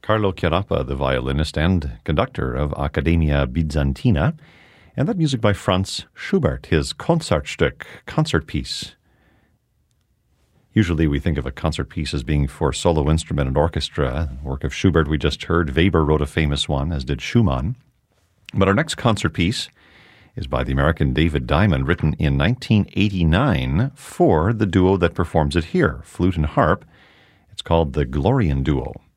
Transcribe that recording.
Carlo Chiarappa, the violinist and conductor of Accademia Bizantina, and that music by Franz Schubert, his Konzertstück, concert piece. Usually we think of a concert piece as being for solo instrument and orchestra. The work of Schubert we just heard. Weber wrote a famous one, as did Schumann. But our next concert piece is by the American David Diamond, written in 1989 for the duo that performs it here, flute and harp. It's called the Glorian Duo.